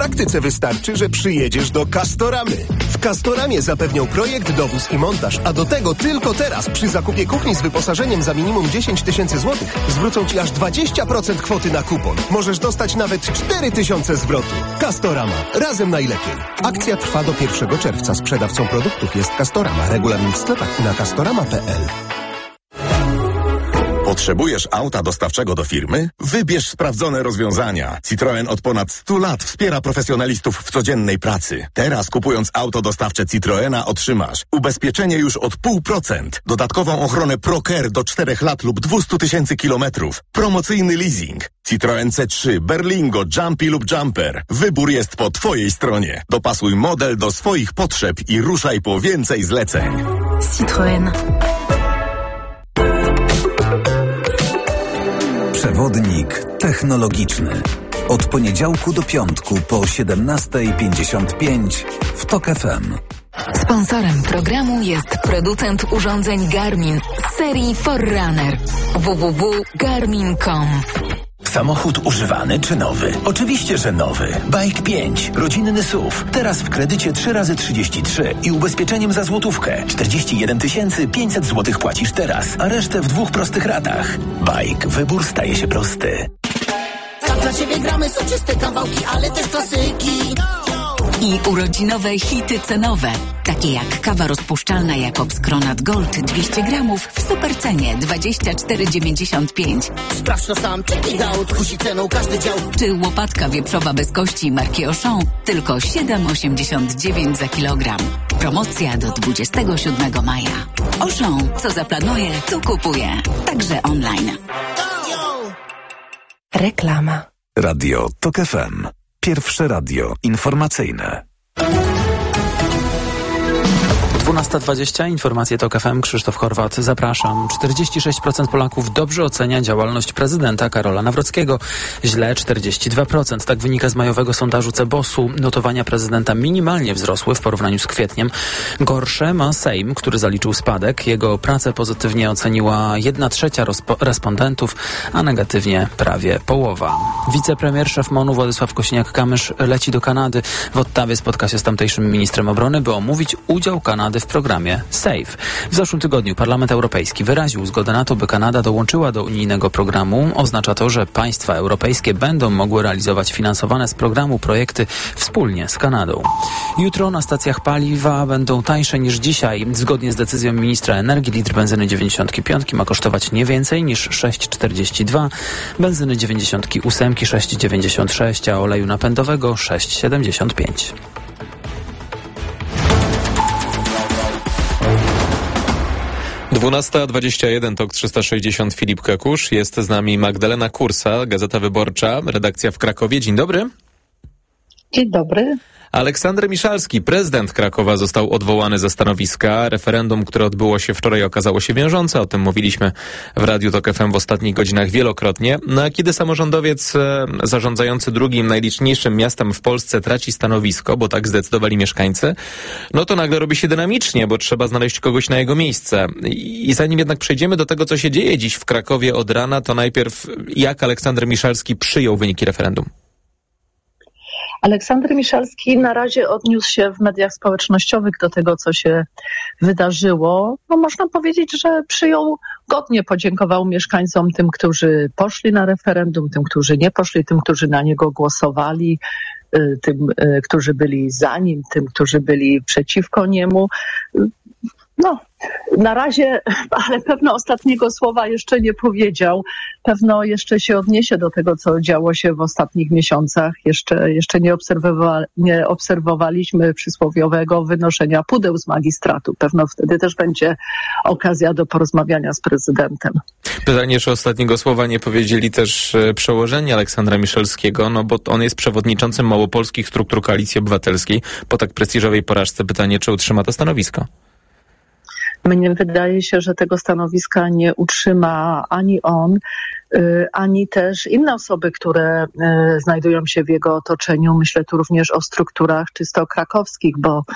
praktyce wystarczy, że przyjedziesz do Castoramy. W Castoramie zapewnią projekt, dowóz i montaż, a do tego tylko teraz przy zakupie kuchni z wyposażeniem za minimum 10 tysięcy złotych zwrócą Ci aż 20% kwoty na kupon. Możesz dostać nawet 4 tysiące zwrotu. Castorama. Razem najlepiej. Akcja trwa do 1 czerwca. Sprzedawcą produktów jest Castorama. Regulamin w sklepach i na castorama.pl. Potrzebujesz auta dostawczego do firmy? Wybierz sprawdzone rozwiązania. Citroën od ponad 100 lat wspiera profesjonalistów w codziennej pracy. Teraz kupując auto dostawcze Citroena otrzymasz ubezpieczenie już od 0,5%, dodatkową ochronę ProCare do 4 lat lub 200 tysięcy kilometrów, promocyjny leasing. Citroen C3, Berlingo, Jumpy lub Jumper. Wybór jest po Twojej stronie. Dopasuj model do swoich potrzeb i ruszaj po więcej zleceń. Citroën. Przewodnik technologiczny. Od poniedziałku do piątku po 17:55 w TOK FM. Sponsorem programu jest producent urządzeń Garmin z serii Forerunner. www.garmin.com. Samochód używany czy nowy? Oczywiście, że nowy. Bike 5. Rodzinny SUV. Teraz w kredycie 3x33 i ubezpieczeniem za złotówkę. 41 500 zł płacisz teraz, a resztę w 2 prostych ratach. Bike. Wybór staje się prosty. Tam dla Ciebie gramy soczyste kawałki, ale też klasyki. I urodzinowe hity cenowe, takie jak kawa rozpuszczalna Jakobs Kronat Gold 200 gramów w supercenie 24,95. Sprawdź to sam, check it out, kusi ceną każdy dział. Czy łopatka wieprzowa bez kości marki Auchan tylko 7,89 za kilogram. Promocja do 27 maja. Auchan, co zaplanuje, to kupuje. Także online. Reklama. Radio TOK FM. Pierwsze radio informacyjne. 12:20, informacje TOK FM, Krzysztof Horwat, zapraszam. 46% Polaków dobrze ocenia działalność prezydenta Karola Nawrockiego, źle 42%. Tak wynika z majowego sondażu CBOS-u. Notowania prezydenta minimalnie wzrosły w porównaniu z kwietniem. Gorsze ma Sejm, który zaliczył spadek. Jego pracę pozytywnie oceniła 1/3 respondentów, a negatywnie prawie połowa. Wicepremier, szef MON-u Władysław Kosiniak-Kamysz leci do Kanady. W Ottawie spotka się z tamtejszym ministrem obrony, by omówić udział Kanady w programie SAFE. W zeszłym tygodniu Parlament Europejski wyraził zgodę na to, by Kanada dołączyła do unijnego programu. Oznacza to, że państwa europejskie będą mogły realizować finansowane z programu projekty wspólnie z Kanadą. Jutro na stacjach paliwa będą tańsze niż dzisiaj. Zgodnie z decyzją ministra energii litr benzyny 95 ma kosztować nie więcej niż 6,42, benzyny 98 6,96, a oleju napędowego 6,75. 12:21, TOK 360, Filip Kekusz. Jest z nami Magdalena Kursa, Gazeta Wyborcza, redakcja w Krakowie. Dzień dobry. Dzień dobry. Aleksander Miszalski, prezydent Krakowa, został odwołany ze stanowiska. Referendum, które odbyło się wczoraj, okazało się wiążące. O tym mówiliśmy w Radiu TOK FM w ostatnich godzinach wielokrotnie. No a kiedy samorządowiec zarządzający drugim najliczniejszym miastem w Polsce traci stanowisko, bo tak zdecydowali mieszkańcy, no to nagle robi się dynamicznie, bo trzeba znaleźć kogoś na jego miejsce. I zanim jednak przejdziemy do tego, co się dzieje dziś w Krakowie od rana, to najpierw jak Aleksander Miszalski przyjął wyniki referendum? Aleksander Miszalski na razie odniósł się w mediach społecznościowych do tego, co się wydarzyło. No, można powiedzieć, że przyjął godnie, podziękował mieszkańcom, tym, którzy poszli na referendum, tym, którzy nie poszli, tym, którzy na niego głosowali, tym, którzy byli za nim, tym, którzy byli przeciwko niemu. No, na razie, ale pewno ostatniego słowa jeszcze nie powiedział. Pewno jeszcze się odniesie do tego, co działo się w ostatnich miesiącach. Jeszcze nie obserwowaliśmy przysłowiowego wynoszenia pudeł z magistratu. Pewno wtedy też będzie okazja do porozmawiania z prezydentem. Pytanie, czy ostatniego słowa nie powiedzieli też przełożeni Aleksandra Miszalskiego, no bo on jest przewodniczącym małopolskich struktur Koalicji Obywatelskiej. Po tak prestiżowej porażce pytanie, czy utrzyma to stanowisko? Mnie wydaje się, że tego stanowiska nie utrzyma ani on, ani też inne osoby, które znajdują się w jego otoczeniu. Myślę tu również o strukturach czysto krakowskich, bo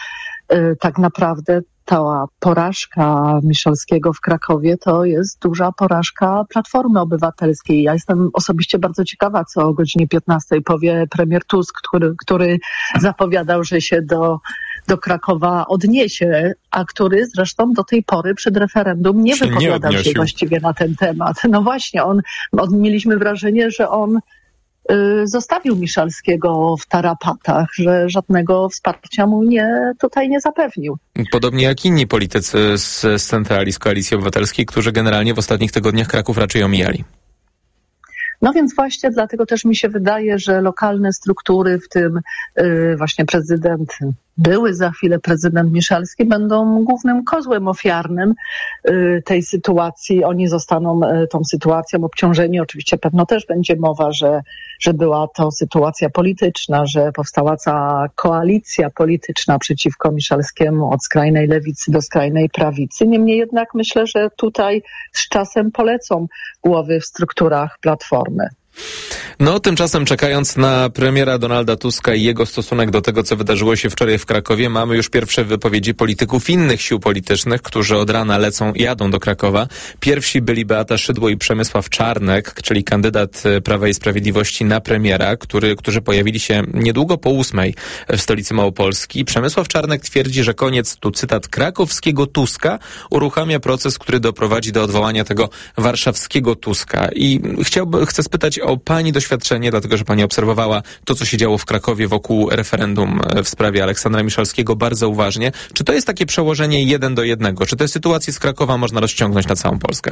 tak naprawdę ta porażka Miszalskiego w Krakowie to jest duża porażka Platformy Obywatelskiej. Ja jestem osobiście bardzo ciekawa, co o godzinie 15 powie premier Tusk, który zapowiadał, że się do Krakowa odniesie, a który zresztą do tej pory przed referendum nie wypowiadał się właściwie na ten temat. No właśnie, mieliśmy wrażenie, że on zostawił Miszalskiego w tarapatach, że żadnego wsparcia mu tutaj nie zapewnił. Podobnie jak inni politycy z centrali, z Koalicji Obywatelskiej, którzy generalnie w ostatnich tygodniach Kraków raczej omijali. No więc właśnie dlatego też mi się wydaje, że lokalne struktury, w tym właśnie były za chwilę prezydent Miszalski, będą głównym kozłem ofiarnym tej sytuacji. Oni zostaną tą sytuacją obciążeni. Oczywiście pewno też będzie mowa, że była to sytuacja polityczna, że powstała cała koalicja polityczna przeciwko Miszalskiemu od skrajnej lewicy do skrajnej prawicy. Niemniej jednak myślę, że tutaj z czasem polecą głowy w strukturach Platformy. No, tymczasem czekając na premiera Donalda Tuska i jego stosunek do tego, co wydarzyło się wczoraj w Krakowie, mamy już pierwsze wypowiedzi polityków innych sił politycznych, którzy od rana jadą do Krakowa. Pierwsi byli Beata Szydło i Przemysław Czarnek, czyli kandydat Prawa i Sprawiedliwości na premiera, którzy pojawili się niedługo po 8:00 w stolicy Małopolski. Przemysław Czarnek twierdzi, że koniec, tu cytat, krakowskiego Tuska uruchamia proces, który doprowadzi do odwołania tego warszawskiego Tuska. I chcę spytać o pani doświadczenie, dlatego że pani obserwowała to, co się działo w Krakowie wokół referendum w sprawie Aleksandra Miszalskiego bardzo uważnie. Czy to jest takie przełożenie 1:1? Czy tę sytuację z Krakowa można rozciągnąć na całą Polskę?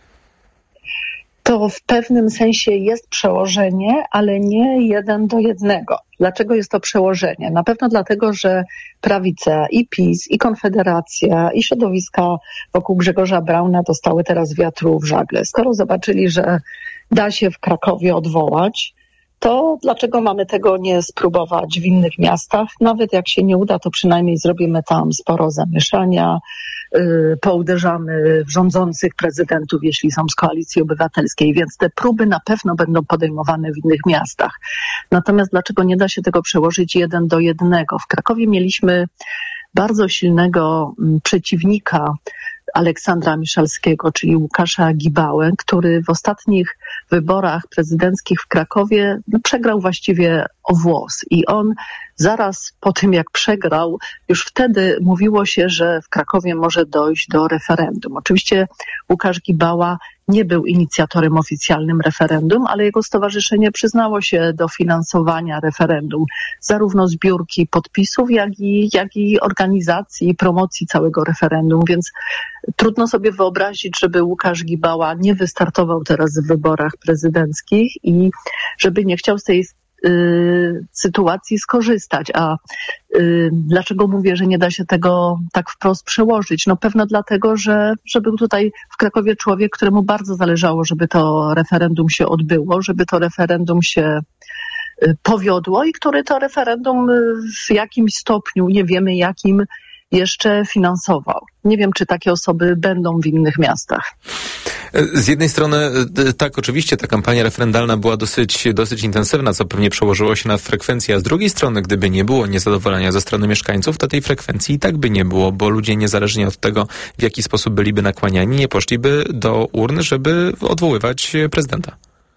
To w pewnym sensie jest przełożenie, ale nie 1:1. Dlaczego jest to przełożenie? Na pewno dlatego, że prawica i PiS, i Konfederacja, i środowiska wokół Grzegorza Brauna dostały teraz wiatru w żagle. Skoro zobaczyli, że da się w Krakowie odwołać, to dlaczego mamy tego nie spróbować w innych miastach? Nawet jak się nie uda, to przynajmniej zrobimy tam sporo zamieszania, pouderzamy w rządzących prezydentów, jeśli są z Koalicji Obywatelskiej, więc te próby na pewno będą podejmowane w innych miastach. Natomiast dlaczego nie da się tego przełożyć 1:1? W Krakowie mieliśmy bardzo silnego przeciwnika Aleksandra Miszalskiego, czyli Łukasza Gibałę, który w ostatnich wyborach prezydenckich w Krakowie przegrał właściwie o włos. I on zaraz po tym, jak przegrał, już wtedy mówiło się, że w Krakowie może dojść do referendum. Oczywiście Łukasz Gibała nie był inicjatorem oficjalnym referendum, ale jego stowarzyszenie przyznało się do finansowania referendum, zarówno zbiórki podpisów, jak i organizacji i promocji całego referendum, więc trudno sobie wyobrazić, żeby Łukasz Gibała nie wystartował teraz w wyborach prezydenckich i żeby nie chciał z tej sytuacji skorzystać. A dlaczego mówię, że nie da się tego tak wprost przełożyć? No pewno dlatego, że był tutaj w Krakowie człowiek, któremu bardzo zależało, żeby to referendum się odbyło, żeby to referendum się powiodło i który to referendum w jakimś stopniu, nie wiemy jakim, jeszcze finansował. Nie wiem, czy takie osoby będą w innych miastach. Z jednej strony tak, oczywiście ta kampania referendalna była dosyć intensywna, co pewnie przełożyło się na frekwencję, a z drugiej strony, gdyby nie było niezadowolenia ze strony mieszkańców, to tej frekwencji i tak by nie było, bo ludzie niezależnie od tego, w jaki sposób byliby nakłaniani, nie poszliby do urn, żeby odwoływać prezydenta.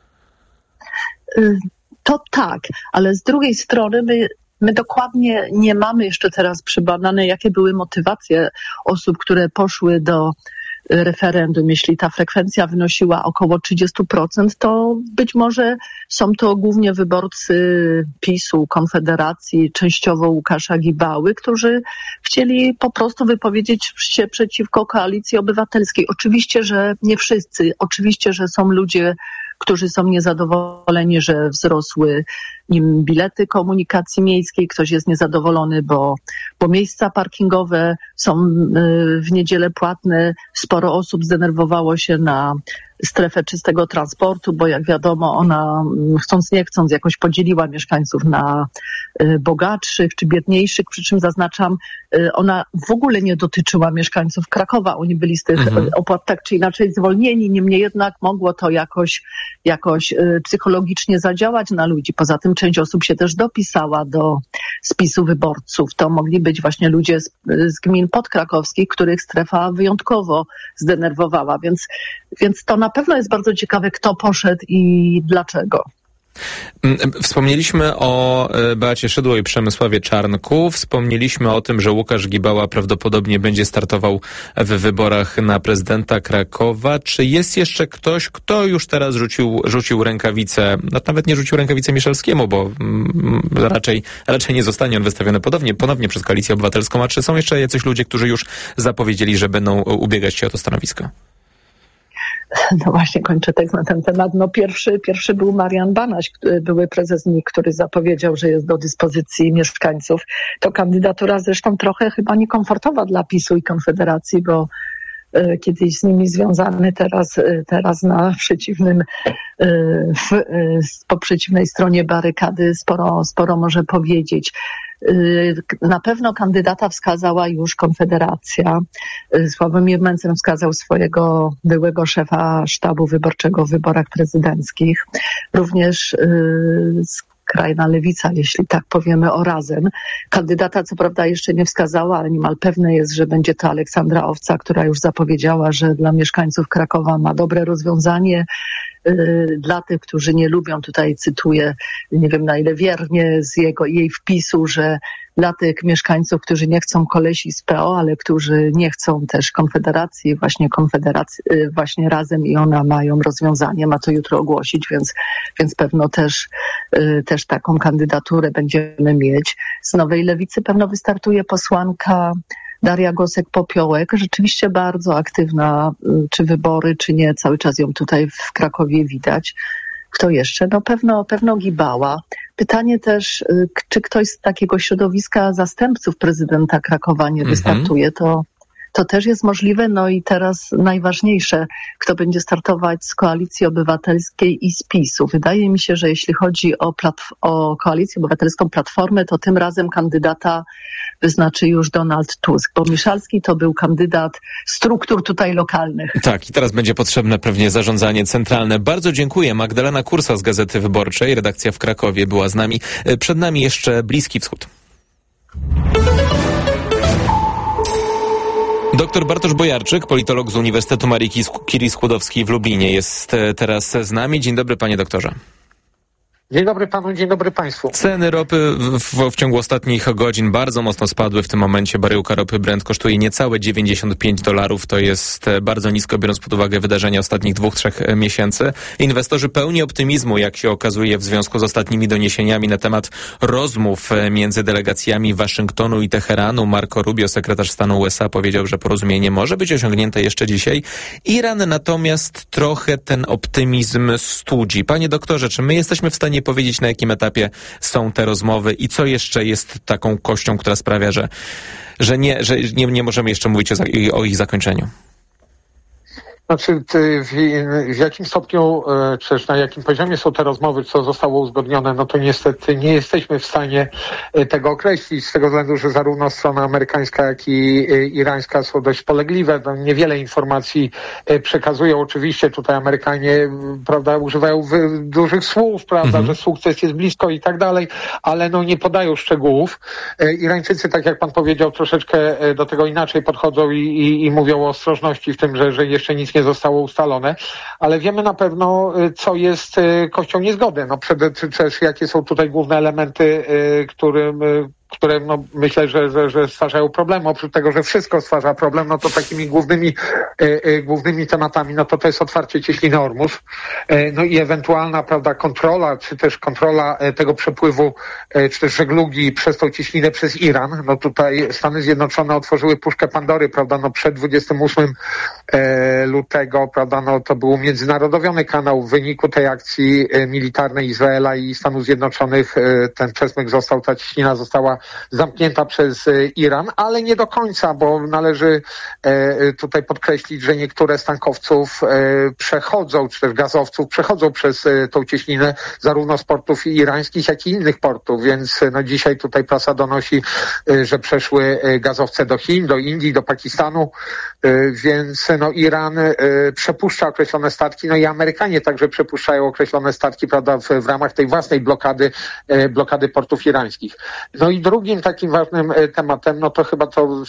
To tak, ale z drugiej strony my dokładnie nie mamy jeszcze teraz przebadane, jakie były motywacje osób, które poszły do referendum. Jeśli ta frekwencja wynosiła około 30%, to być może są to głównie wyborcy PiS-u, Konfederacji, częściowo Łukasza Gibały, którzy chcieli po prostu wypowiedzieć się przeciwko Koalicji Obywatelskiej. Oczywiście, że nie wszyscy. Oczywiście, że są ludzie, którzy są niezadowoleni, że wzrosły im bilety komunikacji miejskiej. Ktoś jest niezadowolony, bo miejsca parkingowe są w niedzielę płatne. Sporo osób zdenerwowało się na strefę czystego transportu, bo jak wiadomo, ona chcąc nie chcąc jakoś podzieliła mieszkańców na bogatszych czy biedniejszych, przy czym zaznaczam, ona w ogóle nie dotyczyła mieszkańców Krakowa. Oni byli z tych opłat tak czy inaczej zwolnieni, niemniej jednak mogło to jakoś psychologicznie zadziałać na ludzi. Poza tym część osób się też dopisała spisu wyborców. To mogli być właśnie ludzie z gmin podkrakowskich, których strefa wyjątkowo zdenerwowała. Więc to na pewno jest bardzo ciekawe, kto poszedł i dlaczego. Wspomnieliśmy o Beacie Szydło i Przemysławie Czarnku. Wspomnieliśmy o tym, że Łukasz Gibała prawdopodobnie będzie startował w wyborach na prezydenta Krakowa. Czy jest jeszcze ktoś, kto już teraz rzucił rękawicę, nawet nie rzucił rękawicy Miszalskiemu, bo raczej nie zostanie on wystawiony ponownie przez Koalicję Obywatelską, a czy są jeszcze jacyś ludzie, którzy już zapowiedzieli, że będą ubiegać się o to stanowisko? No właśnie, kończę tekst na ten temat. No pierwszy był Marian Banaś, były prezes NIK, który zapowiedział, że jest do dyspozycji mieszkańców. To kandydatura zresztą trochę chyba niekomfortowa dla PiS-u i Konfederacji, bo kiedyś z nimi związany, teraz na przeciwnym, po przeciwnej stronie barykady sporo może powiedzieć. Na pewno kandydata wskazała już Konfederacja. Sławomir Mencen wskazał swojego byłego szefa sztabu wyborczego w wyborach prezydenckich. Również skrajna lewica, jeśli tak powiemy o Razem. Kandydata co prawda jeszcze nie wskazała, ale niemal pewne jest, że będzie to Aleksandra Owca, która już zapowiedziała, że dla mieszkańców Krakowa ma dobre rozwiązanie. Dla tych, którzy nie lubią, tutaj cytuję, nie wiem na ile wiernie z jej wpisu, że dla tych mieszkańców, którzy nie chcą kolesi z PO, ale którzy nie chcą też Konfederacji, właśnie Razem i ona mają rozwiązanie, ma to jutro ogłosić, więc pewno też taką kandydaturę będziemy mieć. Z Nowej Lewicy pewno wystartuje posłanka Daria Gosek-Popiołek, rzeczywiście bardzo aktywna, czy wybory, czy nie, cały czas ją tutaj w Krakowie widać. Kto jeszcze? No pewno Gibała. Pytanie też, czy ktoś z takiego środowiska zastępców prezydenta Krakowa nie wystartuje, to też jest możliwe. No i teraz najważniejsze, kto będzie startować z Koalicji Obywatelskiej i z PiS-u. Wydaje mi się, że jeśli chodzi o Koalicję Obywatelską Platformę, to tym razem kandydata wyznaczy już Donald Tusk, bo Miszalski to był kandydat struktur tutaj lokalnych. Tak, i teraz będzie potrzebne pewnie zarządzanie centralne. Bardzo dziękuję. Magdalena Kursa z Gazety Wyborczej, redakcja w Krakowie była z nami. Przed nami jeszcze Bliski Wschód. Doktor Bartosz Bojarczyk, politolog z Uniwersytetu Marii Curie-Skłodowskiej w Lublinie jest teraz z nami. Dzień dobry, panie doktorze. Dzień dobry panu, dzień dobry państwu. Ceny ropy w ciągu ostatnich godzin bardzo mocno spadły. W tym momencie baryłka ropy Brent kosztuje niecałe $95. To jest bardzo nisko, biorąc pod uwagę wydarzenia ostatnich 2-3 miesięcy. Inwestorzy pełni optymizmu, jak się okazuje, w związku z ostatnimi doniesieniami na temat rozmów między delegacjami Waszyngtonu i Teheranu. Marco Rubio, sekretarz stanu USA, powiedział, że porozumienie może być osiągnięte jeszcze dzisiaj. Iran natomiast trochę ten optymizm studzi. Panie doktorze, czy my jesteśmy w stanie powiedzieć, na jakim etapie są te rozmowy i co jeszcze jest taką kością, która sprawia, że nie możemy jeszcze mówić o ich zakończeniu? Znaczy, w jakim stopniu, czy też na jakim poziomie są te rozmowy, co zostało uzgodnione, no to niestety nie jesteśmy w stanie tego określić, z tego względu, że zarówno strona amerykańska, jak i irańska są dość polegliwe. No, niewiele informacji przekazują. Oczywiście tutaj Amerykanie, prawda, używają dużych słów, prawda, że sukces jest blisko i tak dalej, ale no nie podają szczegółów. Irańczycy, tak jak pan powiedział, troszeczkę do tego inaczej podchodzą i mówią o ostrożności w tym, że jeszcze nic nie zostało ustalone, ale wiemy na pewno, co jest kością niezgody. No też jakie są tutaj główne elementy, które no, myślę, że stwarzają problem. Oprócz tego, że wszystko stwarza problem, no to takimi głównymi tematami, no to jest otwarcie cieśniny Ormus, no i ewentualna, prawda, kontrola, czy też kontrola tego przepływu, czy też żeglugi przez tą cieśninę przez Iran. No tutaj Stany Zjednoczone otworzyły puszkę Pandory, prawda, no przed 28 lutego, prawda, no to był umiędzynarodowiony kanał. W wyniku tej akcji militarnej Izraela i Stanów Zjednoczonych ten przesmyk ta cieśnina została zamknięta przez Iran, ale nie do końca, bo należy tutaj podkreślić, że niektóre z tankowców przechodzą, czy też gazowców przechodzą przez tą cieśninę zarówno z portów irańskich, jak i innych portów, więc no dzisiaj tutaj prasa donosi, że przeszły gazowce do Chin, do Indii, do Pakistanu, więc no Iran przepuszcza określone statki, no i Amerykanie także przepuszczają określone statki, prawda, w ramach tej własnej blokady portów irańskich. No i drugim takim ważnym tematem, no to chyba to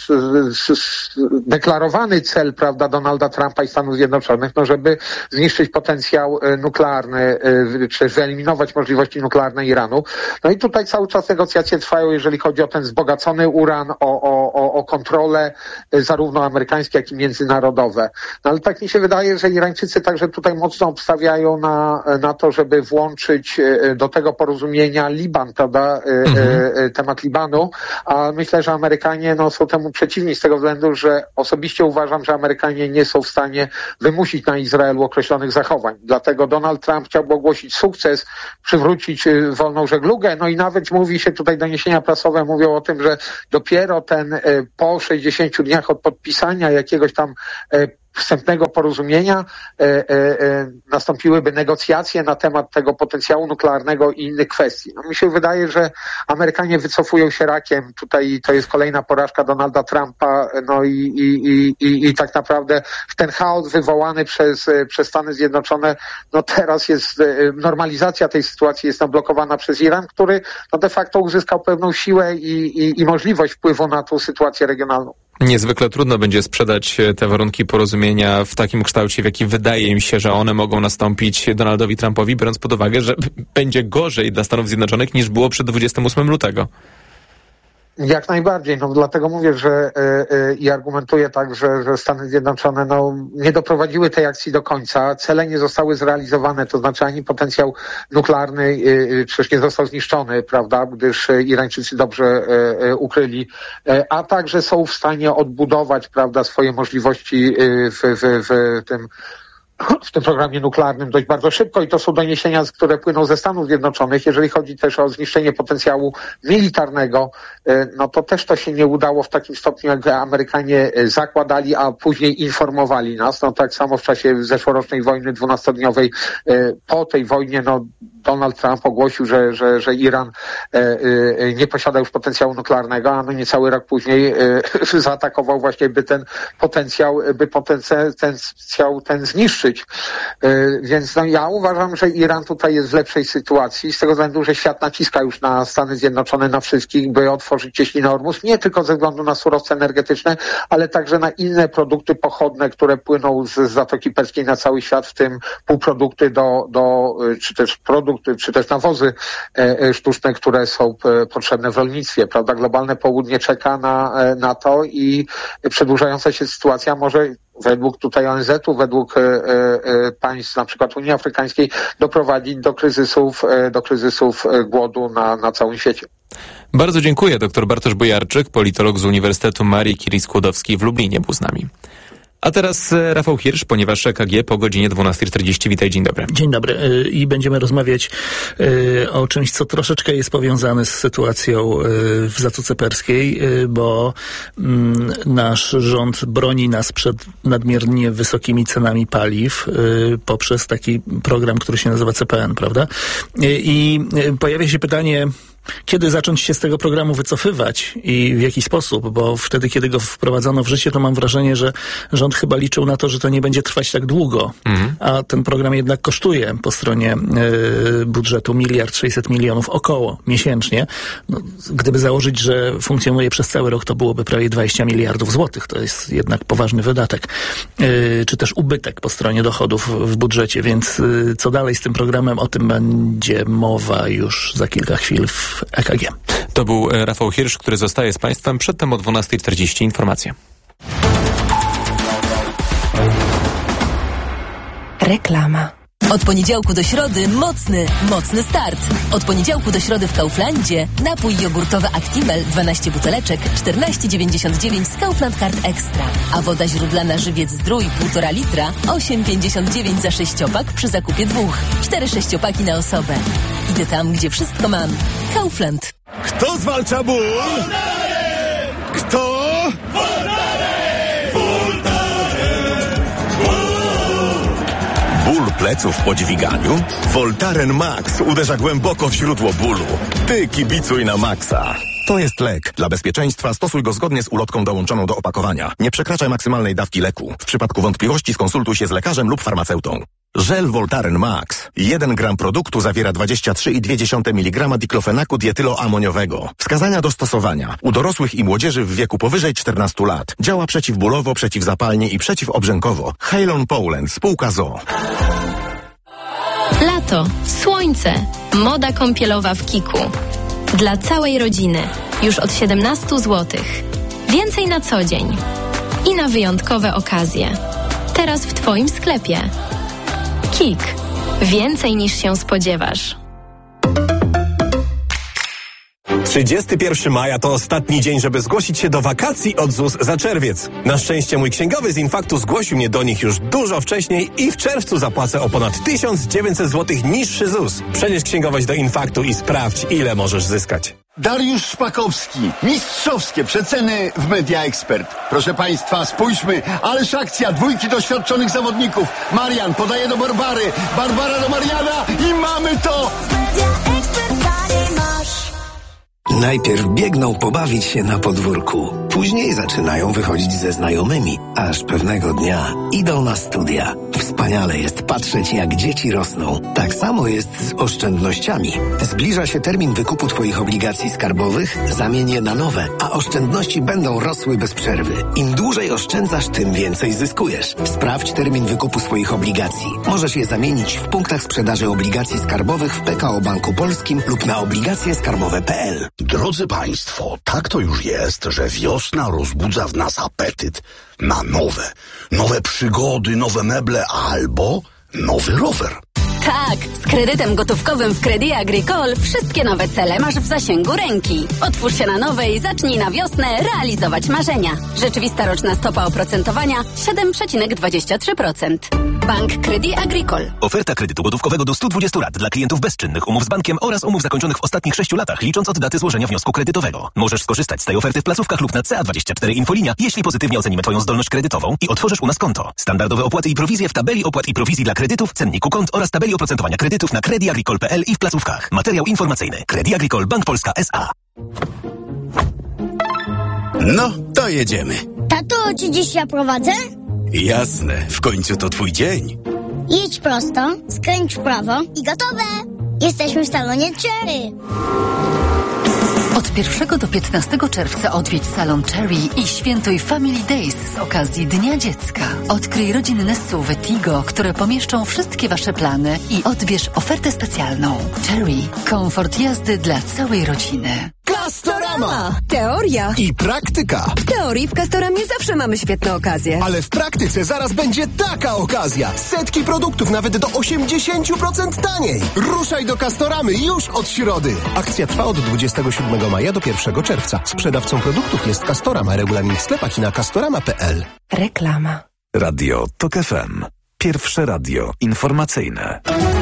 deklarowany cel, prawda, Donalda Trumpa i Stanów Zjednoczonych, no żeby zniszczyć potencjał nuklearny, czy też wyeliminować możliwości nuklearne Iranu. No i tutaj cały czas negocjacje trwają, jeżeli chodzi o ten wzbogacony uran, o kontrole zarówno amerykańskie, jak i międzynarodowe. No ale tak mi się wydaje, że Irańczycy także tutaj mocno obstawiają na to, żeby włączyć do tego porozumienia Liban, prawda, temat Libanu, a myślę, że Amerykanie no, są temu przeciwni z tego względu, że osobiście uważam, że Amerykanie nie są w stanie wymusić na Izraelu określonych zachowań. Dlatego Donald Trump chciałby ogłosić sukces, przywrócić wolną żeglugę, no i nawet mówi się tutaj, doniesienia prasowe mówią o tym, że dopiero po 60 dniach od podpisania jakiegoś tam wstępnego porozumienia nastąpiłyby negocjacje na temat tego potencjału nuklearnego i innych kwestii. No, mi się wydaje, że Amerykanie wycofują się rakiem. Tutaj to jest kolejna porażka Donalda Trumpa, no i tak naprawdę ten chaos wywołany przez Stany Zjednoczone, no teraz jest normalizacja tej sytuacji jest blokowana przez Iran, który no de facto uzyskał pewną siłę i możliwość wpływu na tą sytuację regionalną. Niezwykle trudno będzie sprzedać te warunki porozumienia w takim kształcie, w jaki wydaje mi się, że one mogą nastąpić Donaldowi Trumpowi, biorąc pod uwagę, że będzie gorzej dla Stanów Zjednoczonych niż było przed 28 lutego. Jak najbardziej, no dlatego mówię, że i argumentuję tak, że Stany Zjednoczone no nie doprowadziły tej akcji do końca, cele nie zostały zrealizowane, to znaczy ani potencjał nuklearny przecież nie został zniszczony, prawda, gdyż Irańczycy dobrze ukryli, a także są w stanie odbudować, prawda, swoje możliwości w tym programie nuklearnym dość bardzo szybko i to są doniesienia, które płyną ze Stanów Zjednoczonych. Jeżeli chodzi też o zniszczenie potencjału militarnego, no to też to się nie udało w takim stopniu, jak Amerykanie zakładali, a później informowali nas. No tak samo w czasie zeszłorocznej wojny 12-dniowej. Po tej wojnie no Donald Trump ogłosił, że Iran nie posiada już potencjału nuklearnego, a no niecały rok później zaatakował właśnie, by ten potencjał zniszczyć. Więc no, ja uważam, że Iran tutaj jest w lepszej sytuacji z tego względu, że świat naciska już na Stany Zjednoczone, na wszystkich, by otworzyć cieśninę Ormus, nie tylko ze względu na surowce energetyczne, ale także na inne produkty pochodne, które płyną z Zatoki Perskiej na cały świat, w tym półprodukty czy też nawozy sztuczne, które są potrzebne w rolnictwie, prawda? Globalne południe czeka na to i przedłużająca się sytuacja może według tutaj ONZ-u, według państw na przykład Unii Afrykańskiej doprowadzić do kryzysów głodu na całym świecie. Bardzo dziękuję. Dr Bartosz Bojarczyk, politolog z Uniwersytetu Marii Curie-Skłodowskiej w Lublinie był z nami. A teraz Rafał Hirsch, ponieważ EKG po godzinie 12:40. Witaj, dzień dobry. Dzień dobry. I będziemy rozmawiać o czymś, co troszeczkę jest powiązane z sytuacją w Zatoce Perskiej, bo nasz rząd broni nas przed nadmiernie wysokimi cenami paliw poprzez taki program, który się nazywa CPN, prawda? I pojawia się pytanie, kiedy zacząć się z tego programu wycofywać i w jaki sposób, bo wtedy, kiedy go wprowadzono w życie, to mam wrażenie, że rząd chyba liczył na to, że to nie będzie trwać tak długo, a ten program jednak kosztuje po stronie budżetu 1,6 mld około miesięcznie. No, gdyby założyć, że funkcjonuje przez cały rok, to byłoby prawie 20 miliardów złotych. To jest jednak poważny wydatek, czy też ubytek po stronie dochodów w budżecie, więc co dalej z tym programem, o tym będzie mowa już za kilka chwil w EKG. To był Rafał Hirsch, który zostaje z Państwem. Przedtem o 12:40 informacje. Reklama. Od poniedziałku do środy mocny start. Od poniedziałku do środy w Kauflandzie napój jogurtowy Actimel 12 buteleczek 14,99 z Kaufland Card Extra. A woda źródlana Żywiec Zdrój 1,5 litra 8,59 za 6-pak przy zakupie 2. 4 6-paki na osobę. Idę tam, gdzie wszystko mam. Kaufland. Kto zwalcza ból? Kto? Ból pleców po dźwiganiu? Voltaren Max uderza głęboko w źródło bólu. Ty kibicuj na Maxa. To jest lek. Dla bezpieczeństwa stosuj go zgodnie z ulotką dołączoną do opakowania. Nie przekraczaj maksymalnej dawki leku. W przypadku wątpliwości skonsultuj się z lekarzem lub farmaceutą. Żel Voltaren Max. 1 gram produktu zawiera 23,2 mg diklofenaku dietyloamoniowego. Wskazania do stosowania. U dorosłych i młodzieży w wieku powyżej 14 lat. Działa przeciwbólowo, przeciwzapalnie i przeciwobrzękowo. Halon Poland, spółka ZOO. Lato, słońce, moda kąpielowa w Kiku. Dla całej rodziny. Już od 17 zł. Więcej na co dzień. I na wyjątkowe okazje. Teraz w Twoim sklepie. KIK. Więcej niż się spodziewasz. 31 maja to ostatni dzień, żeby zgłosić się do wakacji od ZUS za czerwiec. Na szczęście mój księgowy z Infaktu zgłosił mnie do nich już dużo wcześniej i w czerwcu zapłacę o ponad 1900 zł niższy ZUS. Przenieś księgowość do Infaktu i sprawdź, ile możesz zyskać. Dariusz Szpakowski. Mistrzowskie przeceny w Media Expert. Proszę Państwa, spójrzmy, ależ akcja, 2 doświadczonych zawodników. Marian podaje do Barbary, Barbara do Mariana i mamy to! Media Expert, masz. Najpierw biegną pobawić się na podwórku. Później zaczynają wychodzić ze znajomymi, aż pewnego dnia idą na studia. Wspaniale jest patrzeć, jak dzieci rosną. Tak samo jest z oszczędnościami. Zbliża się termin wykupu Twoich obligacji skarbowych, zamień je na nowe, a oszczędności będą rosły bez przerwy. Im dłużej oszczędzasz, tym więcej zyskujesz. Sprawdź termin wykupu swoich obligacji. Możesz je zamienić w punktach sprzedaży obligacji skarbowych w PKO Banku Polskim lub na obligacjeskarbowe.pl. Drodzy Państwo, tak to już jest, że wiosna rozbudza w nas apetyt na nowe przygody, nowe meble albo nowy rower. Tak, z kredytem gotówkowym w Crédit Agricole wszystkie nowe cele masz w zasięgu ręki. Otwórz się na nowe i zacznij na wiosnę realizować marzenia. Rzeczywista roczna stopa oprocentowania 7,23%. Bank Crédit Agricole. Oferta kredytu gotówkowego do 120 lat dla klientów bezczynnych, umów z bankiem oraz umów zakończonych w ostatnich 6 latach, licząc od daty złożenia wniosku kredytowego. Możesz skorzystać z tej oferty w placówkach lub na CA24 Infolinia, jeśli pozytywnie ocenimy Twoją zdolność kredytową i otworzysz u nas konto. Standardowe opłaty i prowizje w tabeli opłat i prowizji dla kredytów, cenniku kont oraz tabeli oprocentowania kredytów na crediagricole.pl i w placówkach. Materiał informacyjny. Crédit Agricole Bank Polska S.A. No, to jedziemy. Tato, czy dziś ja prowadzę? Jasne, w końcu to twój dzień. Jedź prosto, skręć w prawo i gotowe! Jesteśmy w salonie Cherry. Od 1 do 15 czerwca odwiedź salon Cherry i świętuj Family Days z okazji Dnia Dziecka. Odkryj rodzinne SUV Tigo, które pomieszczą wszystkie Wasze plany i odbierz ofertę specjalną. Cherry. Komfort jazdy dla całej rodziny. Castorama! Teoria I praktyka. W teorii w Castoramie zawsze mamy świetne okazje. Ale w praktyce zaraz będzie taka okazja. Setki produktów nawet do 80% taniej. Ruszaj do Castoramy już od środy. Akcja trwa od 27 maja do 1 czerwca. Sprzedawcą produktów jest Castorama. Regulamin w sklepach i na castorama.pl. Reklama. Radio TOK FM. Pierwsze radio informacyjne.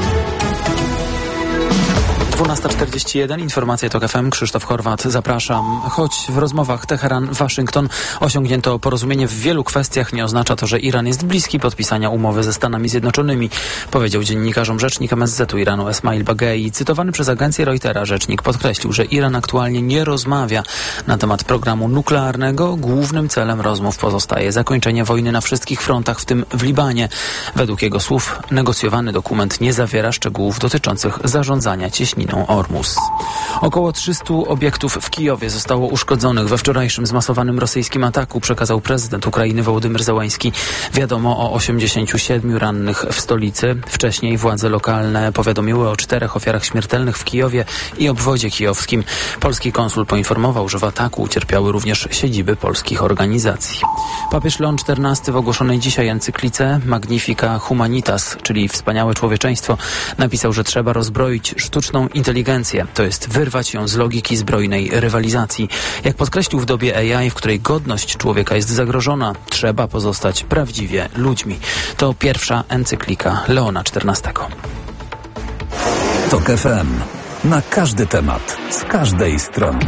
12:41, informacje TOK FM, Krzysztof Horwat, zapraszam. Choć w rozmowach Teheran-Waszyngton osiągnięto porozumienie w wielu kwestiach, nie oznacza to, że Iran jest bliski podpisania umowy ze Stanami Zjednoczonymi, powiedział dziennikarzom rzecznik MSZ-u Iranu Esmail Bagei. Cytowany przez agencję Reutera rzecznik podkreślił, że Iran aktualnie nie rozmawia na temat programu nuklearnego. Głównym celem rozmów pozostaje zakończenie wojny na wszystkich frontach, w tym w Libanie. Według jego słów negocjowany dokument nie zawiera szczegółów dotyczących zarządzania cieśniną Ormus. Około 300 obiektów w Kijowie zostało uszkodzonych we wczorajszym zmasowanym rosyjskim ataku, przekazał prezydent Ukrainy Wołodymyr Zełański. Wiadomo o 87 rannych w stolicy. Wcześniej władze lokalne powiadomiły o 4 ofiarach śmiertelnych w Kijowie i obwodzie kijowskim. Polski konsul poinformował, że w ataku ucierpiały również siedziby polskich organizacji. Papież Leon XIV w ogłoszonej dzisiaj encyklice Magnifica Humanitas, czyli Wspaniałe Człowieczeństwo, napisał, że trzeba rozbroić sztuczną inteligencję, to jest wyrwać ją z logiki zbrojnej rywalizacji. Jak podkreślił w dobie AI, w której godność człowieka jest zagrożona, trzeba pozostać prawdziwie ludźmi. To pierwsza encyklika Leona XIV. TOK FM. na każdy temat, z każdej strony.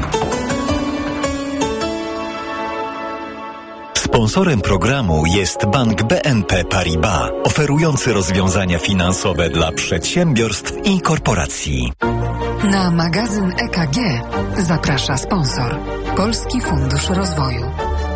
Sponsorem programu jest Bank BNP Paribas, oferujący rozwiązania finansowe dla przedsiębiorstw i korporacji. Na magazyn EKG zaprasza sponsor Polski Fundusz Rozwoju.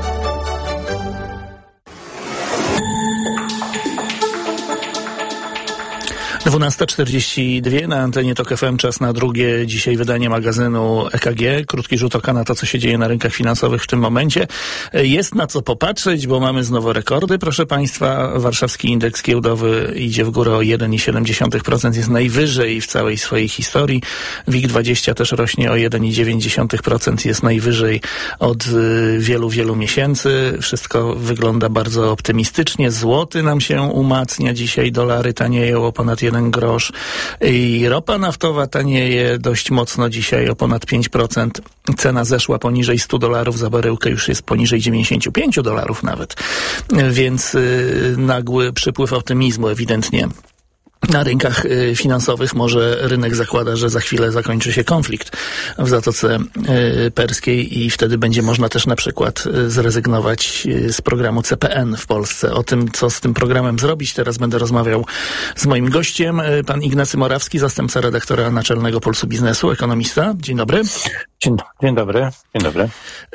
- 12:42 na antenie TOK FM. Czas na drugie dzisiaj wydanie magazynu EKG. Krótki rzut oka na to, co się dzieje na rynkach finansowych w tym momencie. Jest na co popatrzeć, bo mamy znowu rekordy. Proszę Państwa, warszawski indeks giełdowy idzie w górę o 1,7%. Jest najwyżej w całej swojej historii. WIG20 też rośnie o 1,9%. Jest najwyżej od wielu, wielu miesięcy. Wszystko wygląda bardzo optymistycznie. Złoty nam się umacnia. Dzisiaj dolary tanieją o ponad 1 grosz i ropa naftowa tanieje dość mocno dzisiaj o ponad 5%. Cena zeszła poniżej $100 za baryłkę, już jest poniżej $95 nawet. Więc nagły przypływ optymizmu ewidentnie na rynkach finansowych. Może rynek zakłada, że za chwilę zakończy się konflikt w Zatoce Perskiej i wtedy będzie można też na przykład zrezygnować z programu CPN w Polsce. O tym, co z tym programem zrobić, teraz będę rozmawiał z moim gościem, pan Ignacy Morawski, zastępca redaktora naczelnego Pulsu Biznesu, ekonomista. Dzień dobry. Dzień dobry. Dzień dobry.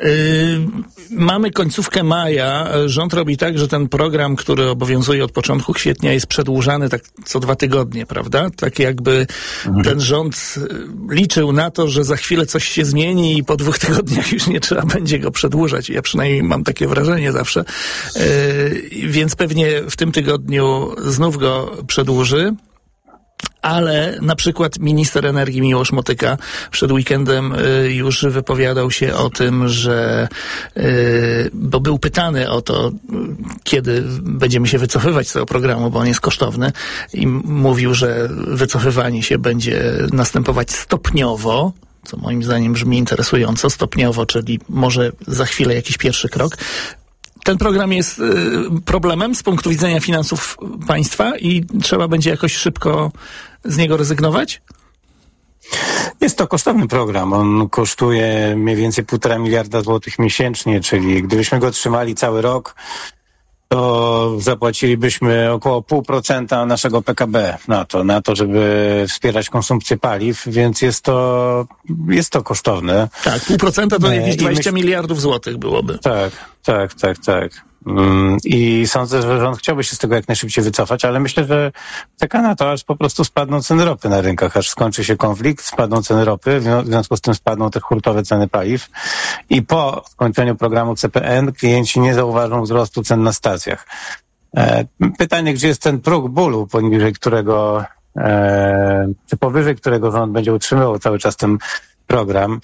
Mamy końcówkę maja. Rząd robi tak, że ten program, który obowiązuje od początku kwietnia, jest przedłużany tak co 2 tygodnie, prawda? Tak jakby ten rząd liczył na to, że za chwilę coś się zmieni i po 2 tygodniach już nie trzeba będzie go przedłużać. Ja przynajmniej mam takie wrażenie zawsze. Więc pewnie w tym tygodniu znów go przedłuży. Ale na przykład minister energii Miłosz Motyka przed weekendem już wypowiadał się o tym, że bo był pytany o to, kiedy będziemy się wycofywać z tego programu, bo on jest kosztowny, i mówił, że wycofywanie się będzie następować stopniowo, co moim zdaniem brzmi interesująco, stopniowo, czyli może za chwilę jakiś pierwszy krok. Ten program jest problemem z punktu widzenia finansów państwa i trzeba będzie jakoś szybko z niego rezygnować? Jest to kosztowny program. On kosztuje mniej więcej 1,5 miliarda złotych miesięcznie, czyli gdybyśmy go trzymali cały rok, to zapłacilibyśmy około 0,5% naszego PKB na to, żeby wspierać konsumpcję paliw, więc jest to kosztowne. Tak, 0,5% to jakieś 20 miliardów złotych byłoby. Tak. I sądzę, że rząd chciałby się z tego jak najszybciej wycofać, ale myślę, że czeka na to, aż po prostu spadną ceny ropy na rynkach, aż skończy się konflikt, spadną ceny ropy, w związku z tym spadną też hurtowe ceny paliw i po skończeniu programu CPN klienci nie zauważą wzrostu cen na stacjach. Pytanie, gdzie jest ten próg bólu, poniżej którego czy powyżej którego rząd będzie utrzymywał cały czas ten program.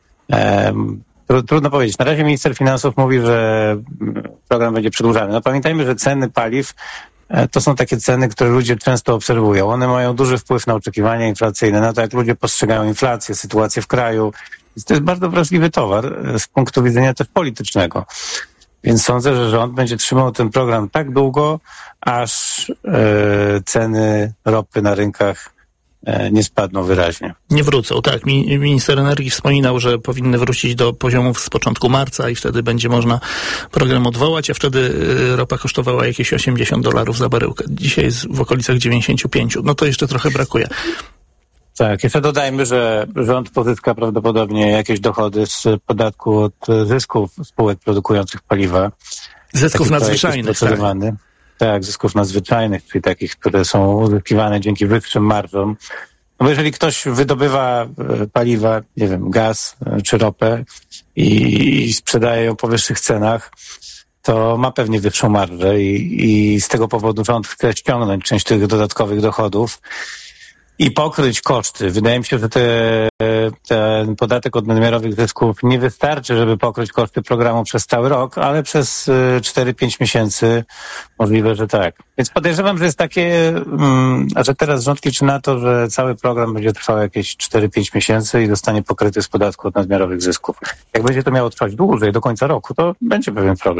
Trudno powiedzieć. Na razie minister finansów mówi, że program będzie przedłużany. No pamiętajmy, że ceny paliw to są takie ceny, które ludzie często obserwują. One mają duży wpływ na oczekiwania inflacyjne, na to, jak ludzie postrzegają inflację, sytuację w kraju. To jest bardzo wrażliwy towar z punktu widzenia też politycznego. Więc sądzę, że rząd będzie trzymał ten program tak długo, aż ceny ropy na rynkach nie spadną wyraźnie. Nie wrócą, tak. Minister energii wspominał, że powinny wrócić do poziomów z początku marca i wtedy będzie można program odwołać, a wtedy ropa kosztowała jakieś $80 za baryłkę. Dzisiaj jest w okolicach 95. No to jeszcze trochę brakuje. Tak, jeszcze dodajmy, że rząd pozyska prawdopodobnie jakieś dochody z podatku od zysków spółek produkujących paliwa. Zysków nadzwyczajnych, tak. Tak, zysków nadzwyczajnych, czyli takich, które są uzyskiwane dzięki wyższym marżom. No bo jeżeli ktoś wydobywa paliwa, nie wiem, gaz czy ropę i sprzedaje ją po wyższych cenach, to ma pewnie wyższą marżę i z tego powodu rząd chce ściągnąć część tych dodatkowych dochodów i pokryć koszty. Wydaje mi się, że ten podatek od nadmiarowych zysków nie wystarczy, żeby pokryć koszty programu przez cały rok, ale przez 4-5 miesięcy możliwe, że tak. Więc podejrzewam, że jest takie, że teraz rząd liczy na to, że cały program będzie trwał jakieś 4-5 miesięcy i zostanie pokryty z podatku od nadmiarowych zysków. Jak będzie to miało trwać dłużej, do końca roku, to będzie pewien problem.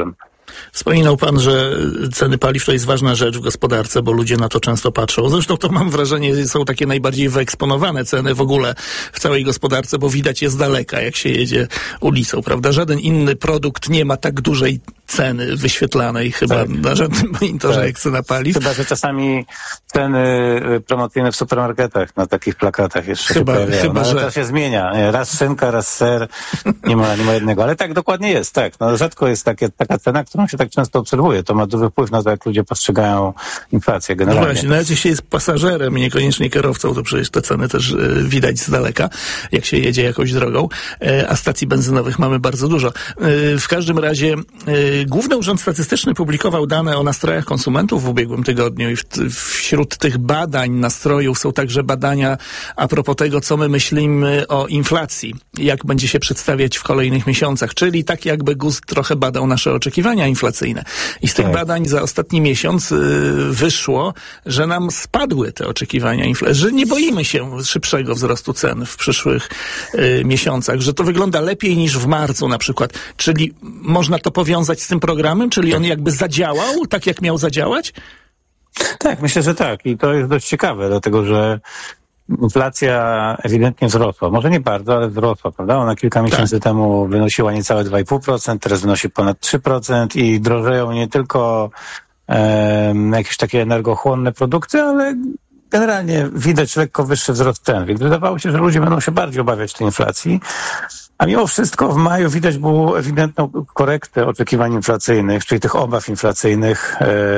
Wspominał pan, że ceny paliw to jest ważna rzecz w gospodarce, bo ludzie na to często patrzą. Zresztą to mam wrażenie, są takie najbardziej wyeksponowane ceny w ogóle w całej gospodarce, bo widać je z daleka, jak się jedzie ulicą, prawda? Żaden inny produkt nie ma tak dużej ceny wyświetlanej chyba na żadnym monitorze jak cena paliw. Chyba, że czasami ceny promocyjne w supermarketach na takich plakatach jeszcze chyba, się pojawiają. Ale to się zmienia. Nie? Raz szynka, raz ser. Nie ma jednego. Ale tak dokładnie jest. Tak. No, rzadko jest taka cena, którą się tak często obserwuje. To ma duży wpływ na to, jak ludzie postrzegają inflację generalnie. No właśnie, nawet jeśli jest pasażerem, niekoniecznie kierowcą, to przecież te ceny też widać z daleka, jak się jedzie jakąś drogą, a stacji benzynowych mamy bardzo dużo. W każdym razie Główny Urząd Statystyczny publikował dane o nastrojach konsumentów w ubiegłym tygodniu i wśród tych badań nastrojów są także badania a propos tego, co my myślimy o inflacji, jak będzie się przedstawiać w kolejnych miesiącach, czyli tak jakby GUS trochę badał nasze oczekiwania inflacyjne. I z tych badań za ostatni miesiąc wyszło, że nam spadły te oczekiwania inflacyjne, że nie boimy się szybszego wzrostu cen w przyszłych miesiącach, że to wygląda lepiej niż w marcu na przykład. Czyli można to powiązać z tym programem? Czyli on jakby zadziałał tak, jak miał zadziałać? Tak, myślę, że tak. I to jest dość ciekawe, dlatego że inflacja ewidentnie wzrosła. Może nie bardzo, ale wzrosła, prawda? Ona kilka miesięcy temu wynosiła niecałe 2,5%, teraz wynosi ponad 3% i drożeją nie tylko jakieś takie energochłonne produkty, ale generalnie widać lekko wyższy wzrost cen. Więc wydawało się, że ludzie będą się bardziej obawiać tej inflacji. A mimo wszystko w maju widać było ewidentną korektę oczekiwań inflacyjnych, czyli tych obaw inflacyjnych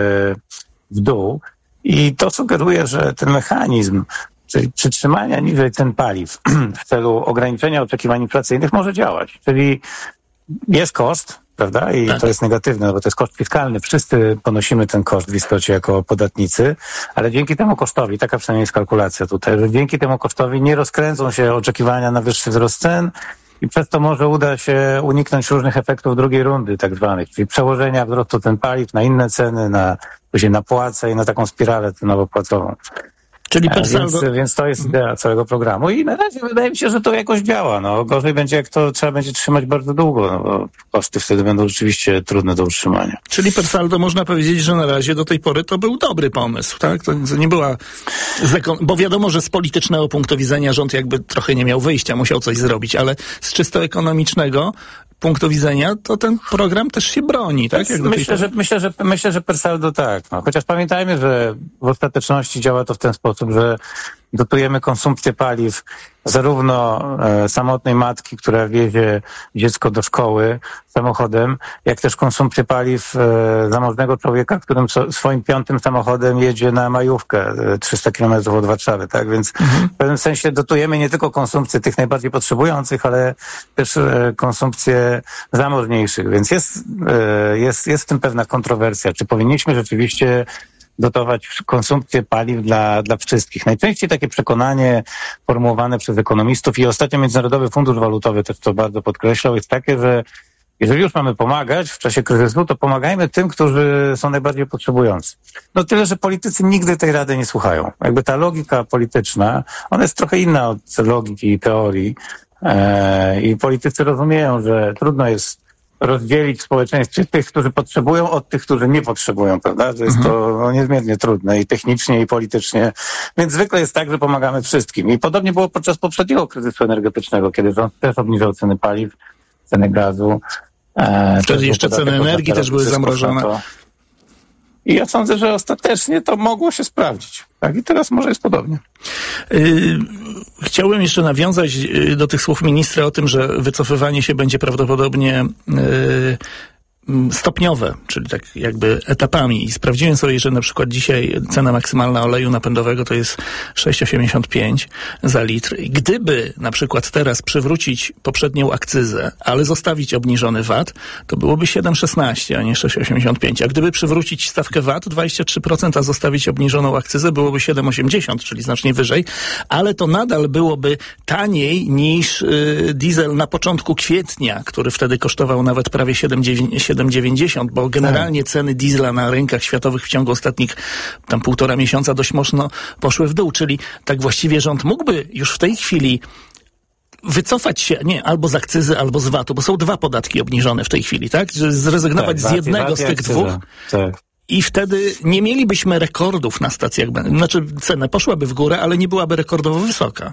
w dół. I to sugeruje, że ten mechanizm, czyli przytrzymania niżej cen paliw w celu ograniczenia oczekiwań inflacyjnych może działać. Czyli jest koszt, prawda? I to jest negatywne, bo to jest koszt fiskalny. Wszyscy ponosimy ten koszt w istocie jako podatnicy, ale dzięki temu kosztowi, taka przynajmniej jest kalkulacja tutaj, że dzięki temu kosztowi nie rozkręcą się oczekiwania na wyższy wzrost cen i przez to może uda się uniknąć różnych efektów drugiej rundy tak zwanych, czyli przełożenia wzrostu cen paliw na inne ceny, na płace i na taką spiralę cenową-płacową. Czyli więc to jest idea całego programu i na razie wydaje mi się, że to jakoś działa. No, gorzej będzie, jak to trzeba będzie trzymać bardzo długo, no, bo koszty wtedy będą rzeczywiście trudne do utrzymania. Czyli per saldo można powiedzieć, że na razie do tej pory to był dobry pomysł, tak? To nie była... Bo wiadomo, że z politycznego punktu widzenia rząd jakby trochę nie miał wyjścia, musiał coś zrobić, ale z czysto ekonomicznego punktu widzenia, to ten program też się broni, tak? Jak Myślę, że per saldo tak. No. Chociaż pamiętajmy, że w ostateczności działa to w ten sposób, że dotujemy konsumpcję paliw zarówno samotnej matki, która wiezie dziecko do szkoły samochodem, jak też konsumpcję paliw zamożnego człowieka, którym swoim 5. samochodem jedzie na majówkę 300 km od Warszawy, tak? Więc w pewnym sensie dotujemy nie tylko konsumpcję tych najbardziej potrzebujących, ale też konsumpcję zamożniejszych. Więc jest w tym pewna kontrowersja. Czy powinniśmy rzeczywiście dotować konsumpcję paliw dla wszystkich. Najczęściej takie przekonanie formułowane przez ekonomistów i ostatnio Międzynarodowy Fundusz Walutowy też to bardzo podkreślał, jest takie, że jeżeli już mamy pomagać w czasie kryzysu, to pomagajmy tym, którzy są najbardziej potrzebujący. No tyle, że politycy nigdy tej rady nie słuchają. Jakby ta logika polityczna, ona jest trochę inna od logiki i teorii i politycy rozumieją, że trudno jest rozdzielić w społeczeństwie tych, którzy potrzebują, od tych, którzy nie potrzebują, prawda? To jest to niezmiernie trudne i technicznie, i politycznie. Więc zwykle jest tak, że pomagamy wszystkim. I podobnie było podczas poprzedniego kryzysu energetycznego, kiedy rząd też obniżał ceny paliw, ceny gazu. Wtedy jeszcze ceny energii też były zamrożone. I ja sądzę, że ostatecznie to mogło się sprawdzić. Tak? I teraz może jest podobnie. Chciałbym jeszcze nawiązać do tych słów ministra o tym, że wycofywanie się będzie prawdopodobnie stopniowe, czyli tak jakby etapami. I sprawdziłem sobie, że na przykład dzisiaj cena maksymalna oleju napędowego to jest 6,85 za litr. I gdyby na przykład teraz przywrócić poprzednią akcyzę, ale zostawić obniżony VAT, to byłoby 7,16, a nie 6,85. A gdyby przywrócić stawkę VAT 23%, a zostawić obniżoną akcyzę, byłoby 7,80, czyli znacznie wyżej, ale to nadal byłoby taniej niż diesel na początku kwietnia, który wtedy kosztował nawet prawie 7,90, bo generalnie ceny diesla na rynkach światowych w ciągu ostatnich tam 1,5 miesiąca dość mocno poszły w dół, czyli tak właściwie rząd mógłby już w tej chwili wycofać się, albo z akcyzy, albo z VAT-u, bo są 2 podatki obniżone w tej chwili, tak? Że zrezygnować z jednego z tych dwóch. Tak. I wtedy nie mielibyśmy rekordów na stacjach benzynowych. Znaczy cena poszłaby w górę, ale nie byłaby rekordowo wysoka.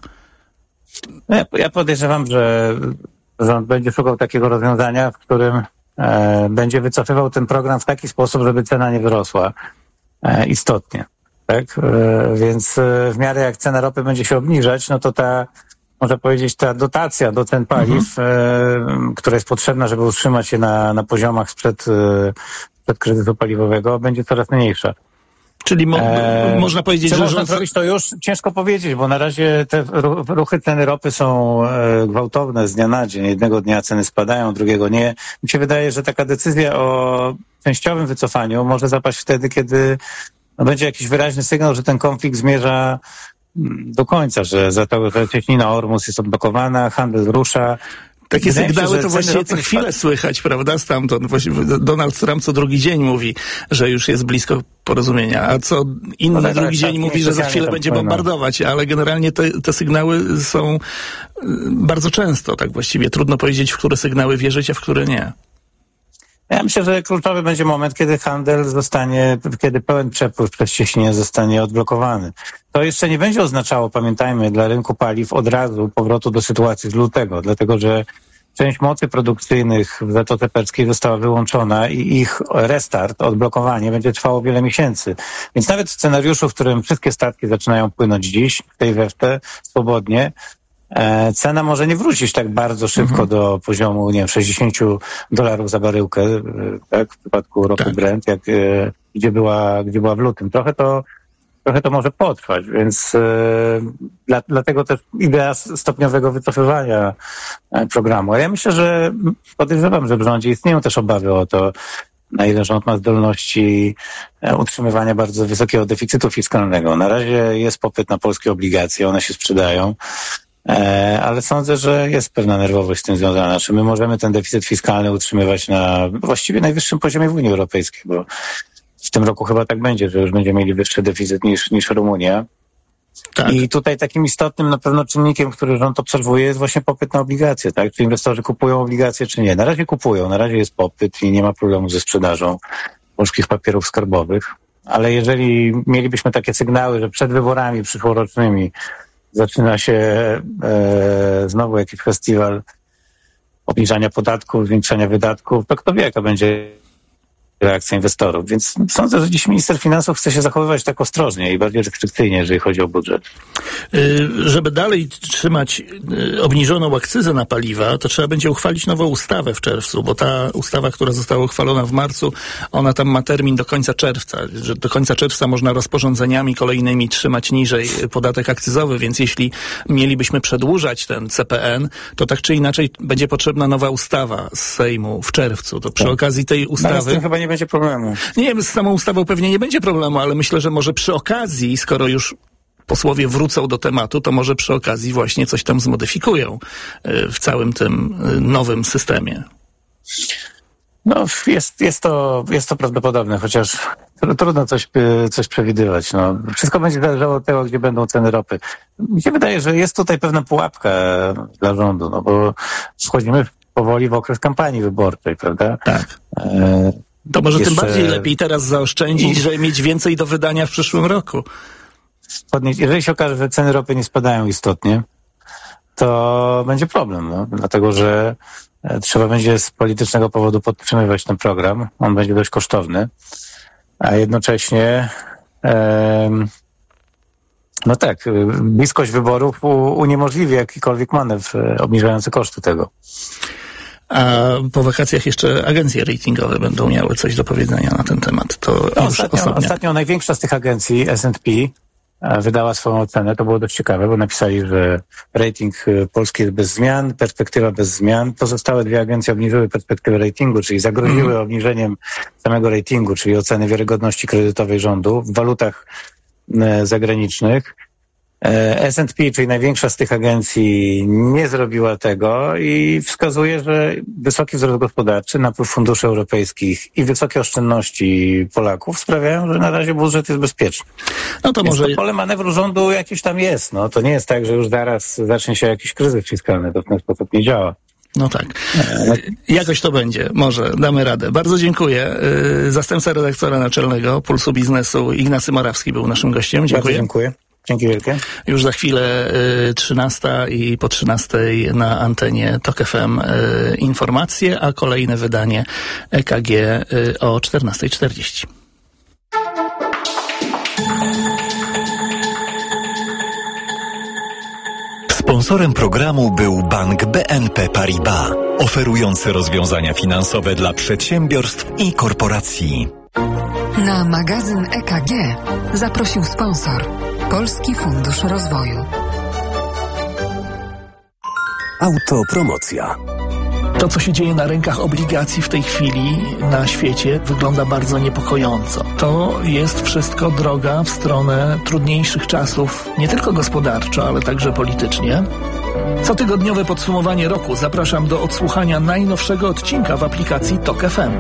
Ja podejrzewam, że rząd będzie szukał takiego rozwiązania, w którym będzie wycofywał ten program w taki sposób, żeby cena nie wyrosła istotnie. Tak? Więc w miarę jak cena ropy będzie się obniżać, no to można powiedzieć, ta dotacja do cen paliw, która jest potrzebna, żeby utrzymać się na poziomach sprzed kryzysu paliwowego, będzie coraz mniejsza. Czyli można powiedzieć, że można zrobić to już ciężko powiedzieć, bo na razie te ruchy ceny ropy są gwałtowne z dnia na dzień. Jednego dnia ceny spadają, drugiego nie. Mi się wydaje, że taka decyzja o częściowym wycofaniu może zapaść wtedy, kiedy będzie jakiś wyraźny sygnał, że ten konflikt zmierza do końca, że cieśnina Ormus jest odblokowana, handel rusza. Takie sygnały to właściwie co chwilę słychać, prawda, stamtąd. Donald Trump co drugi dzień mówi, że już jest blisko porozumienia, a co inny drugi dzień mówi, że za chwilę będzie bombardować, ale generalnie te sygnały są bardzo często, tak właściwie. Trudno powiedzieć, w które sygnały wierzyć, a w które nie. Ja myślę, że kluczowy będzie moment, kiedy pełen przepływ przez cieśninę zostanie odblokowany. To jeszcze nie będzie oznaczało, pamiętajmy, dla rynku paliw od razu powrotu do sytuacji z lutego, dlatego że część mocy produkcyjnych w Zatoce Perskiej została wyłączona i ich restart, odblokowanie będzie trwało wiele miesięcy. Więc nawet w scenariuszu, w którym wszystkie statki zaczynają płynąć dziś, w tej weftę, swobodnie, cena może nie wrócić tak bardzo szybko do poziomu, nie wiem, $60 za baryłkę, tak, w przypadku ropy Brent, gdzie była w lutym. Trochę to może potrwać, więc dlatego też idea stopniowego wycofywania programu. A ja myślę, że podejrzewam, że w rządzie istnieją też obawy o to, na ile rząd ma zdolności utrzymywania bardzo wysokiego deficytu fiskalnego. Na razie jest popyt na polskie obligacje, one się sprzedają. Ale sądzę, że jest pewna nerwowość z tym związana. Czy my możemy ten deficyt fiskalny utrzymywać na właściwie najwyższym poziomie w Unii Europejskiej, bo w tym roku chyba tak będzie, że już będziemy mieli wyższy deficyt niż Rumunia. Tak. I tutaj takim istotnym na pewno czynnikiem, który rząd obserwuje, jest właśnie popyt na obligacje, tak? Czy inwestorzy kupują obligacje, czy nie. Na razie kupują, na razie jest popyt i nie ma problemu ze sprzedażą polskich papierów skarbowych. Ale jeżeli mielibyśmy takie sygnały, że przed wyborami przyszłorocznymi zaczyna się znowu jakiś festiwal obniżania podatków, zwiększania wydatków, to kto wie, jaka będzie reakcja inwestorów. Więc sądzę, że dziś minister finansów chce się zachowywać tak ostrożnie i bardziej restrykcyjnie, jeżeli chodzi o budżet. Żeby dalej trzymać obniżoną akcyzę na paliwa, to trzeba będzie uchwalić nową ustawę w czerwcu, bo ta ustawa, która została uchwalona w marcu, ona tam ma termin do końca czerwca, że do końca czerwca można rozporządzeniami kolejnymi trzymać niżej podatek akcyzowy, więc jeśli mielibyśmy przedłużać ten CPN, to tak czy inaczej będzie potrzebna nowa ustawa z Sejmu w czerwcu. To przy okazji tej ustawy... Z tym chyba nie będzie problemu. Nie, z samą ustawą pewnie nie będzie problemu, ale myślę, że może przy okazji, skoro już posłowie wrócą do tematu, to może przy okazji właśnie coś tam zmodyfikują w całym tym nowym systemie. No, jest to prawdopodobne, chociaż trudno coś przewidywać. No. Wszystko będzie zależało od tego, gdzie będą ceny ropy. Mi się wydaje, że jest tutaj pewna pułapka dla rządu, no bo wchodzimy powoli w okres kampanii wyborczej, prawda? Tak. To może tym bardziej lepiej teraz zaoszczędzić, żeby mieć więcej do wydania w przyszłym roku. Jeżeli się okaże, że ceny ropy nie spadają istotnie, to będzie problem, no, dlatego że trzeba będzie z politycznego powodu podtrzymywać ten program. On będzie dość kosztowny, a jednocześnie no tak, bliskość wyborów uniemożliwi jakikolwiek manewr obniżający koszty tego. A po wakacjach jeszcze agencje ratingowe będą miały coś do powiedzenia na ten temat. To ostatnio największa z tych agencji, S&P, wydała swoją ocenę. To było dość ciekawe, bo napisali, że rating polski jest bez zmian, perspektywa bez zmian. Pozostałe dwie agencje obniżyły perspektywę ratingu, czyli zagroziły obniżeniem samego ratingu, czyli oceny wiarygodności kredytowej rządu w walutach zagranicznych. S&P, czyli największa z tych agencji, nie zrobiła tego i wskazuje, że wysoki wzrost gospodarczy, napływ funduszy europejskich i wysokie oszczędności Polaków sprawiają, że na razie budżet jest bezpieczny. No to może... Pole manewru rządu jakieś tam jest. No, to nie jest tak, że już zaraz zacznie się jakiś kryzys fiskalny. To w ten sposób nie działa. No tak. Jakoś to będzie. Może damy radę. Bardzo dziękuję. Zastępca redaktora naczelnego Pulsu Biznesu Ignacy Morawski był naszym gościem. Dziękuję. Bardzo dziękuję. Dzięki wielkie. Już za chwilę 13 i po 13 na antenie TOK FM informacje, a kolejne wydanie EKG o 14:40. Sponsorem programu był Bank BNP Paribas, oferujący rozwiązania finansowe dla przedsiębiorstw i korporacji. Na magazyn EKG zaprosił sponsor Polski Fundusz Rozwoju. Autopromocja. To, co się dzieje na rynkach obligacji w tej chwili na świecie, wygląda bardzo niepokojąco. To jest wszystko droga w stronę trudniejszych czasów, nie tylko gospodarczo, ale także politycznie. Cotygodniowe podsumowanie roku. Zapraszam do odsłuchania najnowszego odcinka w aplikacji TOK FM.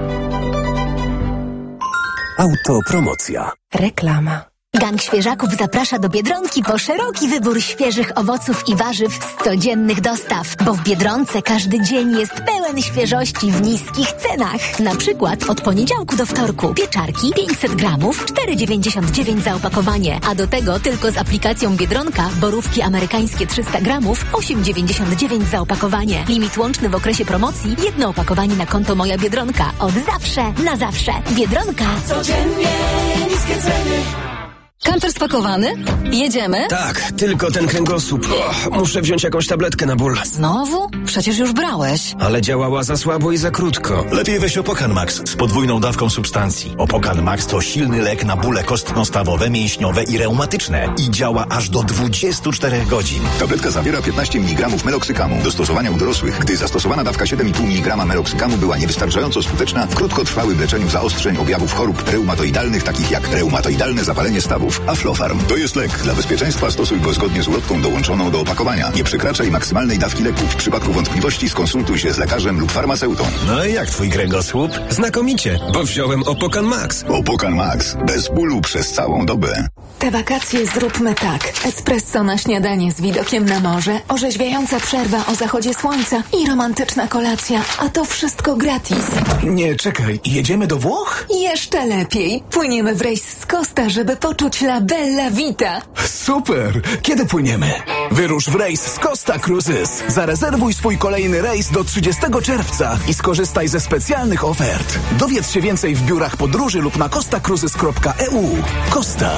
Autopromocja. Reklama. Gang Świeżaków zaprasza do Biedronki po szeroki wybór świeżych owoców i warzyw z codziennych dostaw, bo w Biedronce każdy dzień jest pełen świeżości w niskich cenach. Na przykład od poniedziałku do wtorku pieczarki 500 gramów 4,99 za opakowanie, a do tego tylko z aplikacją Biedronka borówki amerykańskie 300 gramów 8,99 za opakowanie. Limit łączny w okresie promocji 1 opakowanie na konto Moja Biedronka. Od zawsze na zawsze. Biedronka. Codziennie niskie ceny. Kantor spakowany? Jedziemy? Tak, tylko ten kręgosłup. Muszę wziąć jakąś tabletkę na ból. Znowu? Przecież już brałeś. Ale działała za słabo i za krótko. Lepiej weź Opokan Max z podwójną dawką substancji. Opokan Max to silny lek na bóle kostno-stawowe, mięśniowe i reumatyczne. I działa aż do 24 godzin. Tabletka zawiera 15 mg meloksykamu. Do stosowania u dorosłych, gdy zastosowana dawka 7,5 mg meloksykamu była niewystarczająco skuteczna w krótkotrwałym leczeniu zaostrzeń objawów chorób reumatoidalnych, takich jak reumatoidalne zapalenie stawów. Aflofarm. To jest lek. Dla bezpieczeństwa stosuj go zgodnie z ulotką dołączoną do opakowania. Nie przekraczaj maksymalnej dawki leku. W przypadku wątpliwości skonsultuj się z lekarzem lub farmaceutą. No i jak twój kręgosłup? Znakomicie, bo wziąłem Opokan Max. Opokan Max. Bez bólu przez całą dobę. Te wakacje zróbmy tak. Espresso na śniadanie z widokiem na morze, orzeźwiająca przerwa o zachodzie słońca i romantyczna kolacja. A to wszystko gratis. Nie, czekaj. Jedziemy do Włoch? Jeszcze lepiej. Płyniemy w rejs z Costa, żeby poczuć la bella vita. Super! Kiedy płyniemy? Wyrusz w rejs z Costa Cruises. Zarezerwuj swój kolejny rejs do 30 czerwca i skorzystaj ze specjalnych ofert. Dowiedz się więcej w biurach podróży lub na costacruises.eu. Costa.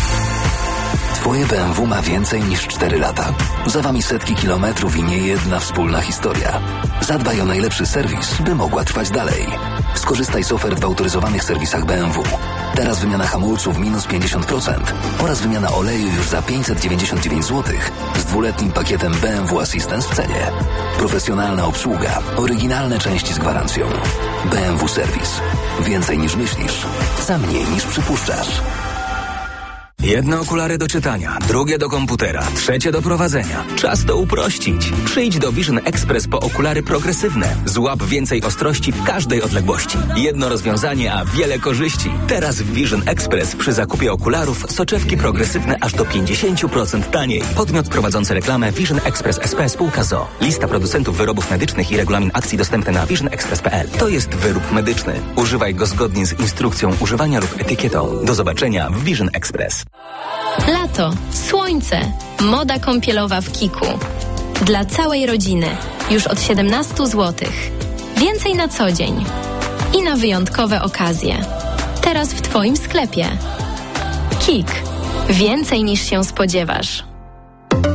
Twoje BMW ma więcej niż 4 lata. Za wami setki kilometrów i niejedna wspólna historia. Zadbaj o najlepszy serwis, by mogła trwać dalej. Skorzystaj z ofert w autoryzowanych serwisach BMW. Teraz wymiana hamulców minus 50% oraz wymiana oleju już za 599 zł z 2-letnim pakietem BMW Assistance w cenie. Profesjonalna obsługa, oryginalne części z gwarancją. BMW Serwis. Więcej niż myślisz, za mniej niż przypuszczasz. Jedne okulary do czytania, drugie do komputera, trzecie do prowadzenia. Czas to uprościć. Przyjdź do Vision Express po okulary progresywne. Złap więcej ostrości w każdej odległości. Jedno rozwiązanie, a wiele korzyści. Teraz w Vision Express przy zakupie okularów soczewki progresywne aż do 50% taniej. Podmiot prowadzący reklamę Vision Express SP spółka ZOO. Lista producentów wyrobów medycznych i regulamin akcji dostępny na visionexpress.pl. To jest wyrób medyczny. Używaj go zgodnie z instrukcją używania lub etykietą. Do zobaczenia w Vision Express. Lato, słońce, moda kąpielowa w Kiku. Dla całej rodziny, już od 17 zł. Więcej na co dzień i na wyjątkowe okazje. Teraz w Twoim sklepie. KIK. Więcej niż się spodziewasz.